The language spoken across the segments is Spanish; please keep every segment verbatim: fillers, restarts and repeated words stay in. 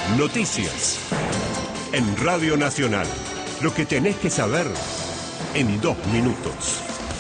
Noticias. En Radio Nacional. Lo que tenés que saber en dos minutos.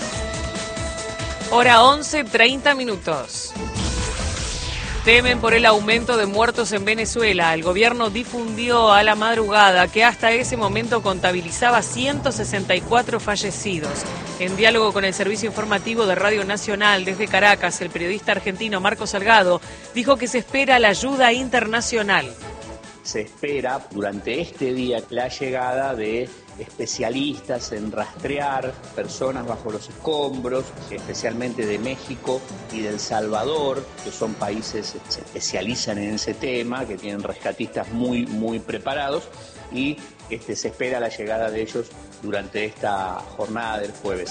Hora once, treinta minutos. Temen por el aumento de muertos en Venezuela. El gobierno difundió a la madrugada que hasta ese momento contabilizaba ciento sesenta y cuatro fallecidos. En diálogo con el servicio informativo de Radio Nacional desde Caracas, el periodista argentino Marco Salgado dijo que se espera la ayuda internacional. Se espera durante este día la llegada de especialistas en rastrear personas bajo los escombros, especialmente de México y de El Salvador, que son países que se especializan en ese tema, que tienen rescatistas muy, muy preparados, y este, se espera la llegada de ellos durante esta jornada del jueves.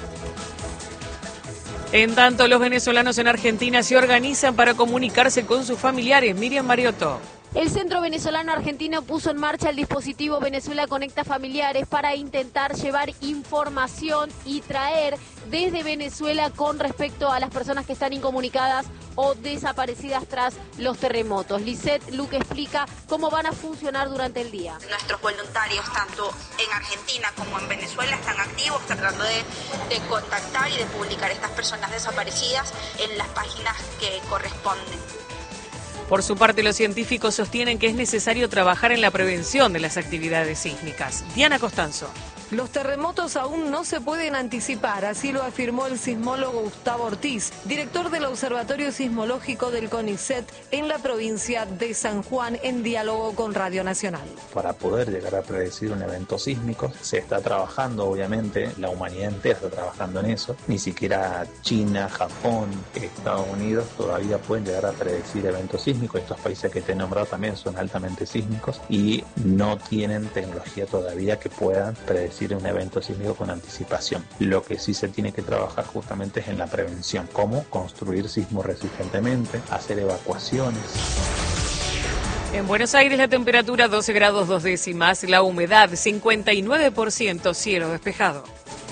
En tanto, los venezolanos en Argentina se organizan para comunicarse con sus familiares. Miriam Mariotto. El Centro Venezolano Argentino puso en marcha el dispositivo Venezuela Conecta Familiares para intentar llevar información y traer desde Venezuela con respecto a las personas que están incomunicadas o desaparecidas tras los terremotos. Lisette Luque explica cómo van a funcionar durante el día. Nuestros voluntarios, tanto en Argentina como en Venezuela, están activos tratando de, de contactar y de publicar a estas personas desaparecidas en las páginas que corresponden. Por su parte, los científicos sostienen que es necesario trabajar en la prevención de las actividades sísmicas. Diana Costanzo. Los terremotos aún no se pueden anticipar, así lo afirmó el sismólogo Gustavo Ortiz, director del Observatorio Sismológico del CONICET en la provincia de San Juan, en diálogo con Radio Nacional. Para poder llegar a predecir un evento sísmico, se está trabajando, obviamente, la humanidad entera está trabajando en eso. Ni siquiera China, Japón, Estados Unidos todavía pueden llegar a predecir eventos sísmicos. Estos países que te he nombrado también son altamente sísmicos y no tienen tecnología todavía que puedan predecir un evento sísmico con anticipación. Lo que sí se tiene que trabajar justamente es en la prevención, cómo construir sismo resistentemente, hacer evacuaciones. En Buenos Aires la temperatura doce grados dos décimas, la humedad cincuenta y nueve por ciento, cielo despejado.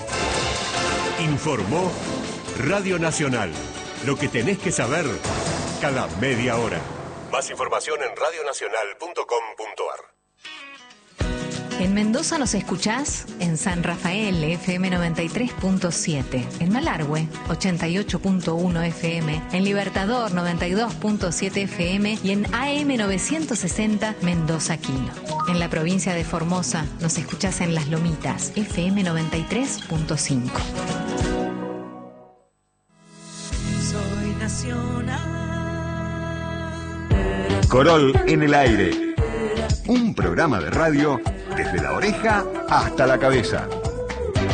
Informó Radio Nacional. Lo que tenés que saber cada media hora. Más información en radio nacional punto com punto a r. En Mendoza nos escuchás en San Rafael, F M noventa y tres punto siete, en Malargüe, ochenta y ocho punto uno F M, en Libertador, noventa y dos punto siete F M y en A M novecientos sesenta Mendoza Quino. En la provincia de Formosa nos escuchás en Las Lomitas, F M noventa y tres punto cinco. Soy nacional. Corol en el aire. Un programa de radio desde la oreja hasta la cabeza.